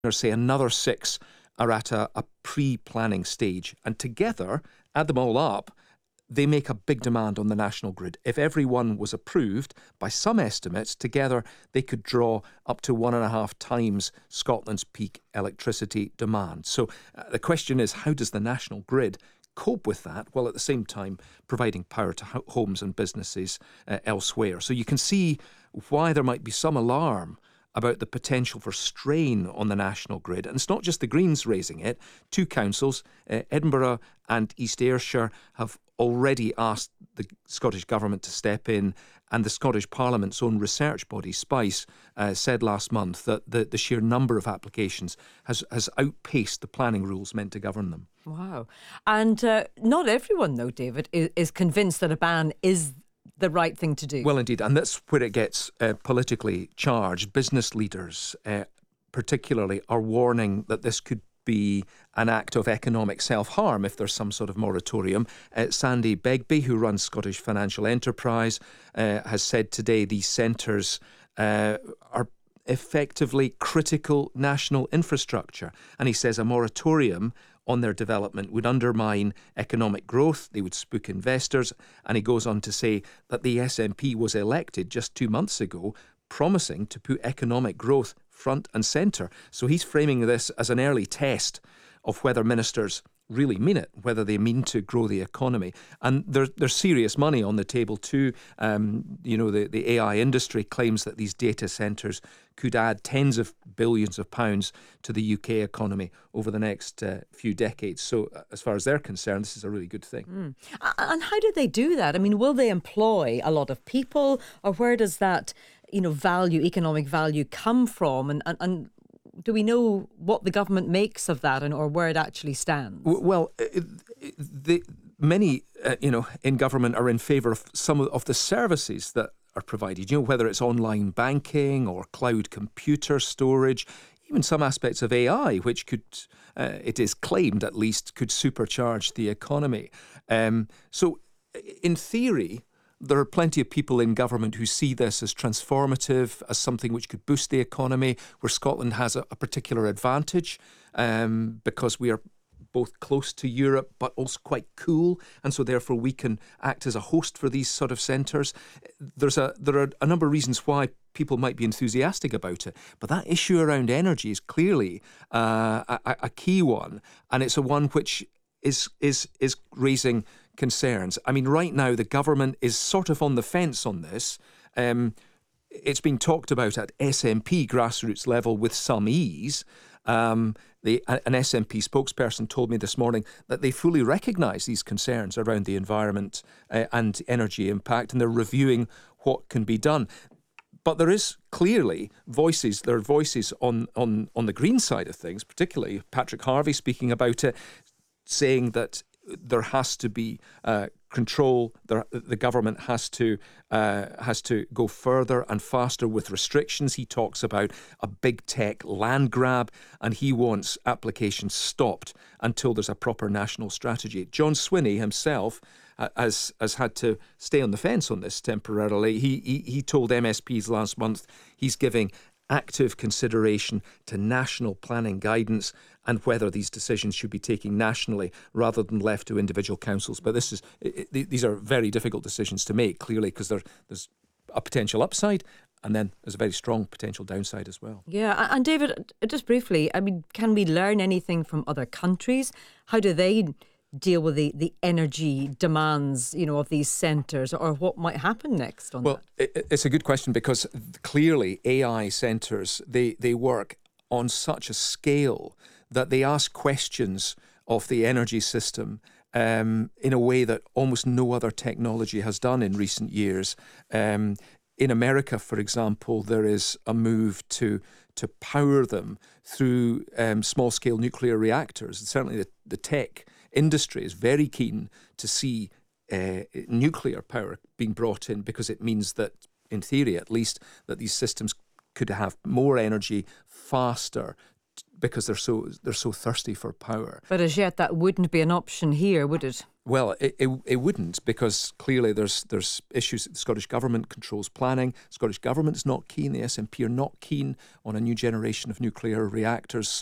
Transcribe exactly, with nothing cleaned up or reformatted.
say another six are at a, a pre-planning stage. And together, add them all up, they make a big demand on the national grid. If everyone was approved, by some estimates, together they could draw up to one and a half times Scotland's peak electricity demand. So uh, the question is, how does the national grid cope with that, while at the same time providing power to ho- homes and businesses uh, elsewhere? So you can see why there might be some alarm about the potential for strain on the national grid. And it's not just the Greens raising it. Two councils, uh, Edinburgh and East Ayrshire, have already asked the Scottish Government to step in, and the Scottish Parliament's own research body, SPICE, uh, said last month that the, the sheer number of applications has, has outpaced the planning rules meant to govern them. Wow. And uh, not everyone, though, David, is, is convinced that a ban is the right thing to do. Well, indeed, and that's where it gets uh, politically charged. Business leaders, uh, particularly, are warning that this could be an act of economic self-harm if there's some sort of moratorium. Uh, Sandy Begbie, who runs Scottish Financial Enterprise, uh, has said today these centres uh, are effectively critical national infrastructure. And he says a moratorium on their development would undermine economic growth, they would spook investors. And he goes on to say that the S N P was elected just two months ago, promising to put economic growth front and centre. So he's framing this as an early test of whether ministers really mean it, whether they mean to grow the economy. And there, there's serious money on the table too. Um, you know, the, the A I industry claims that these data centres could add tens of billions of pounds to the U K economy over the next uh, few decades. So uh, as far as they're concerned, this is a really good thing. Mm. And how do they do that? I mean, will they employ a lot of people, or where does that, you know, value, economic value come from? And, and, and do we know what the government makes of that, and or where it actually stands? Well, the, many, uh, you know, in government are in favour of some of the services that are provided, you know, whether it's online banking or cloud computer storage, even some aspects of A I, which could, uh, it is claimed at least, could supercharge the economy. Um, so in theory, there are plenty of people in government who see this as transformative, as something which could boost the economy, where Scotland has a, a particular advantage um, because we are both close to Europe but also quite cool, and so therefore we can act as a host for these sort of centres. There's a there are a number of reasons why people might be enthusiastic about it, but that issue around energy is clearly uh, a, a key one, and it's a one which is is is raising concerns. I mean, right now the government is sort of on the fence on this. Um, it's been talked about at S N P grassroots level with some ease. Um, the, an S N P spokesperson told me this morning that they fully recognise these concerns around the environment uh, and energy impact, and they're reviewing what can be done. But there is clearly voices, there are voices on, on, on the Green side of things, particularly Patrick Harvie speaking about it, saying that there has to be uh, control. There, the government has to uh, has to go further and faster with restrictions. He talks about a big tech land grab, and he wants applications stopped until there's a proper national strategy. John Swinney himself uh, has has had to stay on the fence on this temporarily. He he, he told M S Ps last month he's giving active consideration to national planning guidance and whether these decisions should be taken nationally rather than left to individual councils. But this is it, it, these are very difficult decisions to make, clearly, because there's a potential upside and then there's a very strong potential downside as well. Yeah, and David, just briefly, I mean, can we learn anything from other countries? How do they deal with the, the energy demands, you know, of these centres, or what might happen next on well, that? Well, it, it's a good question, because clearly A I centres, they, they work on such a scale that they ask questions of the energy system um, in a way that almost no other technology has done in recent years. Um, in America, for example, there is a move to to power them through um, small-scale nuclear reactors. And certainly the, the tech industry is very keen to see uh, nuclear power being brought in, because it means that, in theory at least, that these systems could have more energy faster, because they're so they're so thirsty for power. But as yet, that wouldn't be an option here, would it? Well, it, it, it wouldn't, because clearly there's there's issues. The Scottish Government controls planning. The Scottish Government's not keen. The S N P are not keen on a new generation of nuclear reactors.